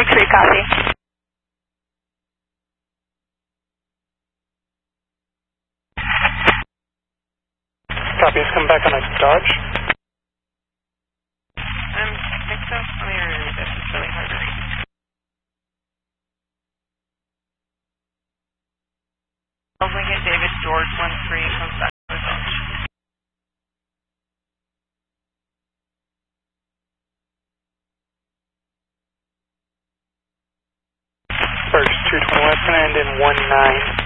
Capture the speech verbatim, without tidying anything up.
Traffic three, copy. Copy, it's come back on a Dodge. Um, I think so. Let me reread this. It's really hard to read. Lincoln David George one three comes back to the Dodge. First, two twenty-one, it's going to end in one nine.